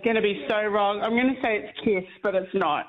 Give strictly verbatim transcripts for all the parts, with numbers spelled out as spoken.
going to be so wrong. I'm going to say it's KISS, but it's not.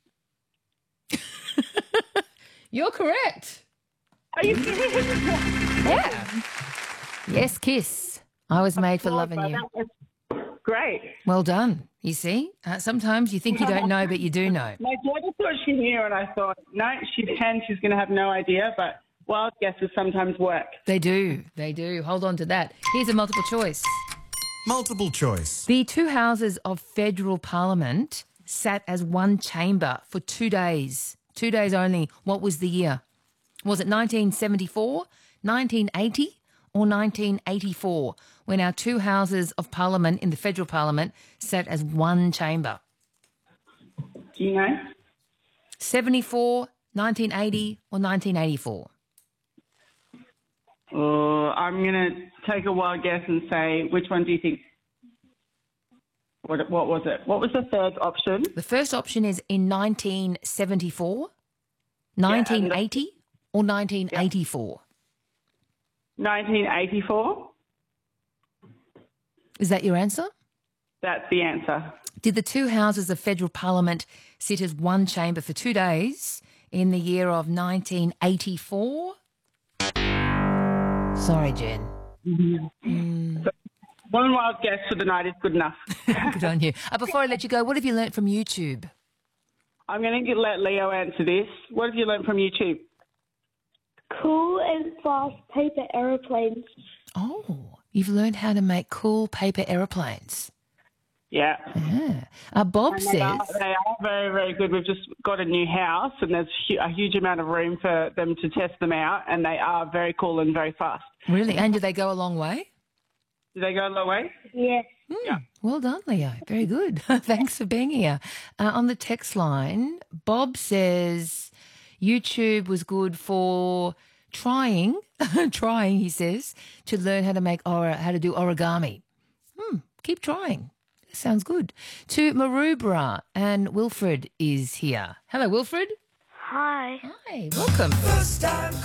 You're correct. Are you serious? Yeah. Yes, KISS. I was made for loving Well, you. that was great. Well done. You see, uh, sometimes you think you don't know, but you do know. My daughter thought she knew, and I thought, no, she's ten. She's going to have no idea, but wild guesses sometimes work. They do. They do. Hold on to that. Here's a multiple choice. Multiple choice. The two houses of federal parliament sat as one chamber for two days. Two days only. What was the year? Was it nineteen seventy-four, nineteen eighty or nineteen eighty-four, when our two houses of parliament in the federal parliament sat as one chamber? Do you know? seventy-four, nineteen eighty or nineteen eighty-four? Oh, I'm going to take a wild guess and say, which one do you think? What, what was it? What was the third option? The first option is in nineteen seventy-four, nineteen eighty or nineteen eighty-four. nineteen eighty-four. Is that your answer? That's the answer. Did the two houses of federal parliament sit as one chamber for two days in the year of nineteen eighty-four? Sorry, Jen. Mm. So one wild guess for the night is good enough. Good on you. Uh, before I let you go, what have you learnt from YouTube? I'm going to let Leo answer this. What have you learned from YouTube? Cool and fast paper aeroplanes. Oh, you've learned how to make cool paper aeroplanes. Yeah. Yeah. Uh, Bob And says... they are, they are very, very good. We've just got a new house and there's hu- a huge amount of room for them to test them out, and they are very cool and very fast. Really? And do they go a long way? Do they go a long way? Yeah. Mm, Yeah. Well done, Leo. Very good. Thanks for being here. Uh, on the text line, Bob says YouTube was good for trying, trying, he says, to learn how to make or how to do origami. Hmm, keep trying. Sounds good. To Maroubra, and Wilfred is here. Hello, Wilfred. Hi. Hi, welcome. First time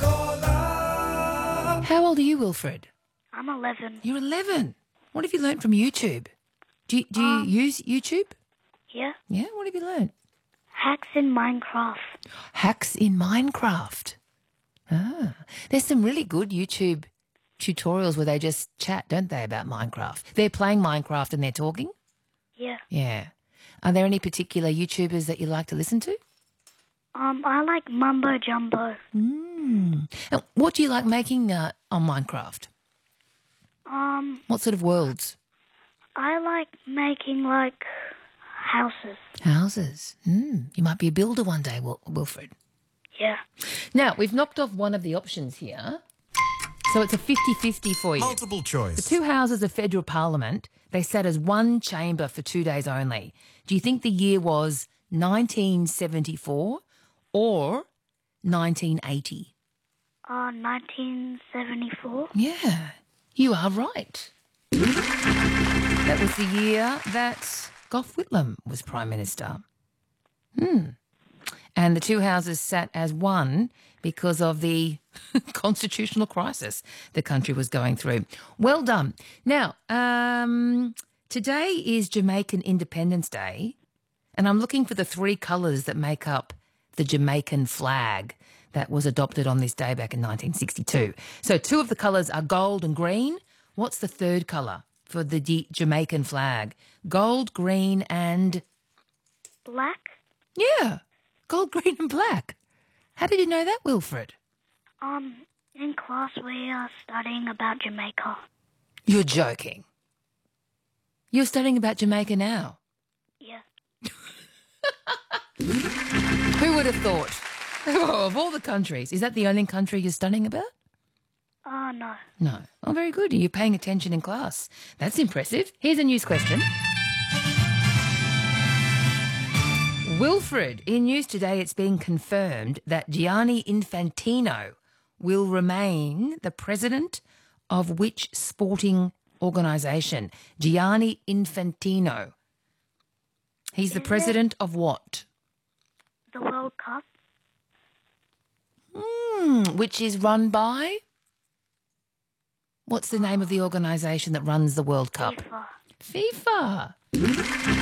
caller. How old are you, Wilfred? I'm eleven. You're eleven. What have you learnt from YouTube? Do you, do you Um, use YouTube? Yeah. Yeah, what have you learnt? Hacks in Minecraft. Hacks in Minecraft. Ah, there's some really good YouTube tutorials where they just chat, don't they, about Minecraft? They're playing Minecraft and they're talking? Yeah. Yeah. Are there any particular YouTubers that you like to listen to? Um, I like Mumbo Jumbo. Mm. And what do you like making uh, on Minecraft? Um, What sort of worlds? I like making like houses. Houses. Mm. You might be a builder one day, Wil- Wilfred. Yeah. Now, we've knocked off one of the options here. So it's a fifty-fifty for you. Multiple choice. The two houses of federal parliament, they sat as one chamber for two days only. Do you think the year was nineteen seventy-four or nineteen eighty? Uh, nineteen seventy-four. Yeah, you are right. That was the year that Gough Whitlam was Prime Minister. Hmm. And the two houses sat as one because of the constitutional crisis the country was going through. Well done. Now, um, today is Jamaican Independence Day, and I'm looking for the three colours that make up the Jamaican flag that was adopted on this day back in nineteen sixty-two. So two of the colours are gold and green. What's the third colour for the D- Jamaican flag? Gold, green and... Black. Yeah, gold, green and black. How did you know that, Wilfred? Um, in class we are studying about Jamaica. You're joking. You're studying about Jamaica now. Yeah. Who would have thought? Oh, of all the countries, is that the only country you're studying about? Uh, no. No. Oh, very good. You're paying attention in class. That's impressive. Here's a news question. Wilfred, in news today, it's been confirmed that Gianni Infantino will remain the president of which sporting organisation? Gianni Infantino. He's the Is it- president of what? The World Cup. Mm, which is run by? What's the name of the organisation that runs the World Cup? FIFA. FIFA.